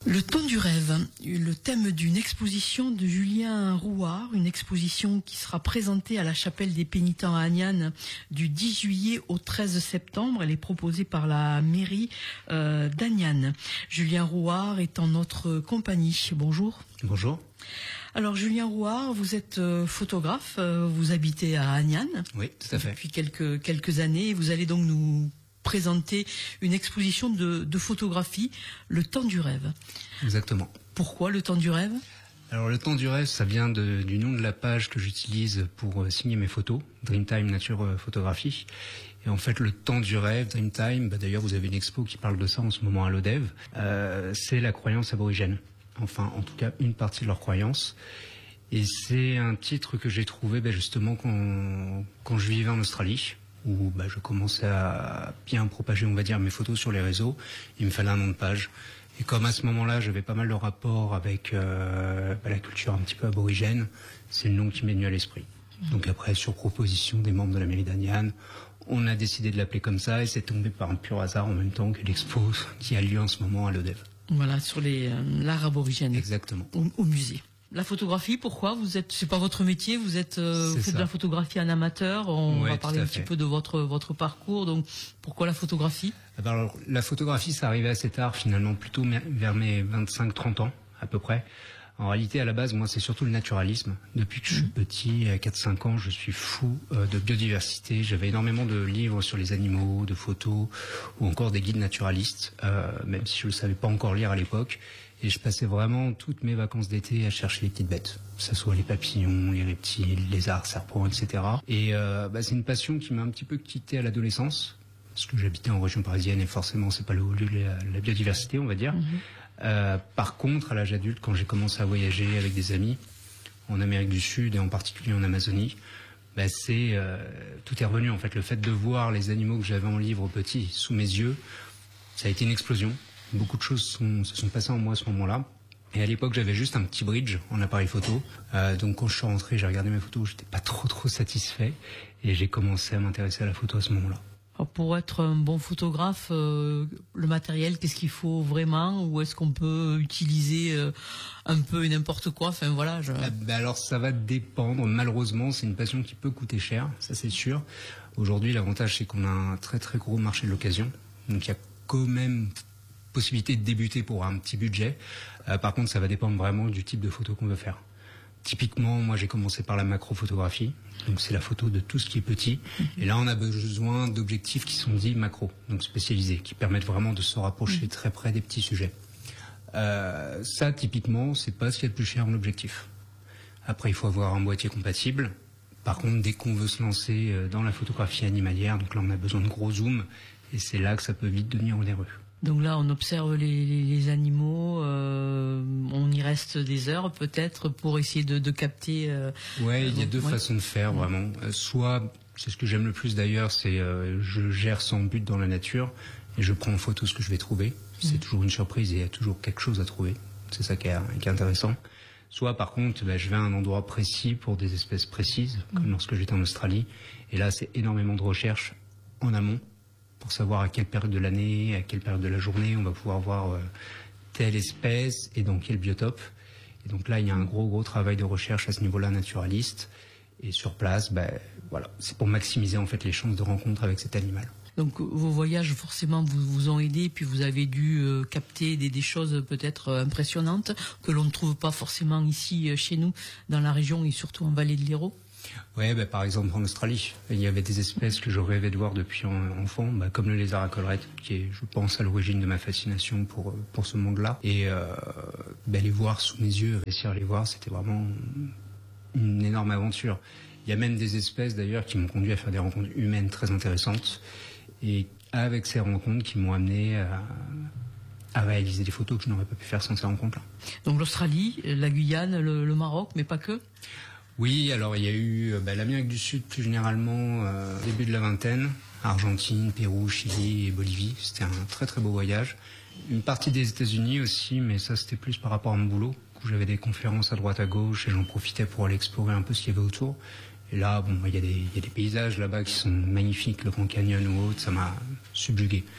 Le temps du rêve, le thème d'une exposition de Julien Rouard, une exposition qui sera présentée à la chapelle des Pénitents à Agnanes du 10 juillet au 13 septembre. Elle est proposée par la mairie d'Agnanes. Julien Rouard est en notre compagnie. Bonjour. Bonjour. Alors Julien Rouard, vous êtes photographe, vous habitez à Agnanes. Oui, tout à fait. Depuis quelques années. Vous allez donc nous présenter une exposition de photographie, le temps du rêve. Exactement. Pourquoi le temps du rêve ? Alors le temps du rêve, ça vient du nom de la page que j'utilise pour signer mes photos, Dreamtime Nature Photographie. Et en fait, le temps du rêve, Dreamtime, d'ailleurs vous avez une expo qui parle de ça en ce moment à l'ODEV, c'est la croyance aborigène. Enfin, en tout cas, une partie de leur croyance. Et c'est un titre que j'ai trouvé justement quand je vivais en Australie, où je commençais à bien propager, on va dire, mes photos sur les réseaux. Il me fallait un nom de page. Et comme à ce moment-là, j'avais pas mal de rapports avec la culture un petit peu aborigène, c'est le nom qui m'est venu à l'esprit. Donc après, sur proposition des membres de la mairie d'Agnanes, on a décidé de l'appeler comme ça, et c'est tombé par un pur hasard en même temps que l'expo qui a lieu en ce moment à l'ODEV. Voilà, sur l'art aborigène. Exactement. Au musée. La photographie, pourquoi c'est pas votre métier, vous faites de la photographie en amateur. On va parler un petit peu de votre parcours. Donc pourquoi la photographie ? Alors la photographie, ça arrivait assez tard finalement, plutôt vers mes 25-30 ans à peu près. En réalité, à la base, moi, c'est surtout le naturalisme. Depuis que je suis petit, à 4-5 ans, je suis fou de biodiversité. J'avais énormément de livres sur les animaux, de photos, ou encore des guides naturalistes, même si je ne savais pas encore lire à l'époque. Et je passais vraiment toutes mes vacances d'été à chercher les petites bêtes, que ce soit les papillons, les reptiles, les lézards, serpents, etc. Et c'est une passion qui m'a un petit peu quitté à l'adolescence, parce que j'habitais en région parisienne et forcément c'est pas le haut lieu de la biodiversité, on va dire. Par contre, à l'âge adulte, quand j'ai commencé à voyager avec des amis en Amérique du Sud et en particulier en Amazonie, tout est revenu en fait. Le fait de voir les animaux que j'avais en livre petit sous mes yeux, ça a été une explosion. Beaucoup de choses se sont passées en moi à ce moment-là. Et à l'époque, j'avais juste un petit bridge en appareil photo. Donc quand je suis rentré, j'ai regardé mes photos, j'étais pas trop satisfait. Et j'ai commencé à m'intéresser à la photo à ce moment-là. Alors pour être un bon photographe, le matériel, qu'est-ce qu'il faut vraiment, ou est-ce qu'on peut utiliser un peu et n'importe quoi ? Enfin voilà. Alors ça va dépendre. Malheureusement, c'est une passion qui peut coûter cher, ça c'est sûr. Aujourd'hui, l'avantage c'est qu'on a un très gros marché de l'occasion. Donc il y a quand même possibilité de débuter pour un petit budget. Par contre, ça va dépendre vraiment du type de photo qu'on veut faire. Typiquement, moi j'ai commencé par la macrophotographie, donc c'est la photo de tout ce qui est petit. Et là, on a besoin d'objectifs qui sont dits macro, donc spécialisés, qui permettent vraiment de se rapprocher très près des petits sujets. Ça, typiquement, c'est pas ce qu'il y a de plus cher en objectif. Après, il faut avoir un boîtier compatible. Par contre, dès qu'on veut se lancer dans la photographie animalière, donc là, on a besoin de gros zooms, et c'est là que ça peut vite devenir onéreux. Donc là, on observe les animaux, on y reste des heures peut-être pour essayer de capter. Il y a deux façons de faire vraiment. Soit, c'est ce que j'aime le plus d'ailleurs, c'est je gère sans but dans la nature et je prends en photo ce que je vais trouver. C'est toujours une surprise et il y a toujours quelque chose à trouver. C'est ça qui est intéressant. Soit par contre, je vais à un endroit précis pour des espèces précises, comme lorsque j'étais en Australie. Et là, c'est énormément de recherche en amont, pour savoir à quelle période de l'année, à quelle période de la journée on va pouvoir voir telle espèce et dans quel biotope. Et donc là, il y a un gros travail de recherche à ce niveau-là naturaliste. Et sur place, c'est pour maximiser en fait les chances de rencontre avec cet animal. Donc vos voyages forcément vous ont aidé, puis vous avez dû capter des choses peut-être impressionnantes que l'on ne trouve pas forcément ici chez nous, dans la région et surtout en vallée de l'Hérault. Par exemple en Australie, il y avait des espèces que je rêvais de voir depuis enfant, comme le lézard à collerette, qui est, je pense, à l'origine de ma fascination pour ce monde-là. Et les voir sous mes yeux, réussir à les voir, c'était vraiment une énorme aventure. Il y a même des espèces d'ailleurs qui m'ont conduit à faire des rencontres humaines très intéressantes, et avec ces rencontres qui m'ont amené à réaliser des photos que je n'aurais pas pu faire sans ces rencontres-là. Donc l'Australie, la Guyane, le Maroc, mais pas que ? Oui, alors il y a eu l'Amérique du Sud plus généralement, début de la vingtaine, Argentine, Pérou, Chili et Bolivie. C'était un très beau voyage. Une partie des États-Unis aussi, mais ça c'était plus par rapport à mon boulot, où j'avais des conférences à droite à gauche et j'en profitais pour aller explorer un peu ce qu'il y avait autour. Et là, il y a des paysages là-bas qui sont magnifiques, le Grand Canyon ou autre, ça m'a subjugué.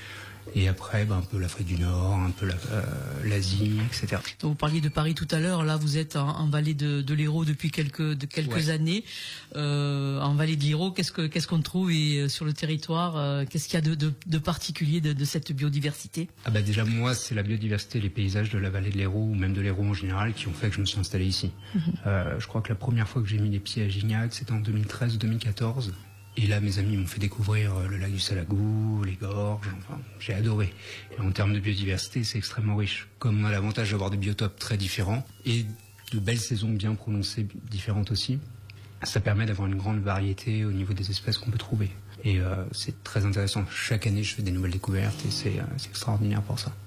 Et après, un peu l'Afrique du Nord, un peu l'Asie, etc. Donc vous parliez de Paris tout à l'heure. Là, vous êtes en vallée de l'Hérault depuis quelques années. En vallée de l'Hérault, qu'est-ce qu'on trouve sur le territoire? Qu'est-ce qu'il y a de particulier de cette biodiversité? Déjà, moi, c'est la biodiversité, les paysages de la vallée de l'Hérault ou même de l'Hérault en général qui ont fait que je me suis installé ici. Je crois que la première fois que j'ai mis les pieds à Gignac, c'était en 2013 ou 2014. Et là, mes amis m'ont fait découvrir le lac du Salagou, les gorges, enfin, j'ai adoré. Et en termes de biodiversité, c'est extrêmement riche. Comme on a l'avantage d'avoir des biotopes très différents et de belles saisons bien prononcées, différentes aussi, ça permet d'avoir une grande variété au niveau des espèces qu'on peut trouver. Et c'est très intéressant. Chaque année, je fais des nouvelles découvertes et c'est extraordinaire pour ça.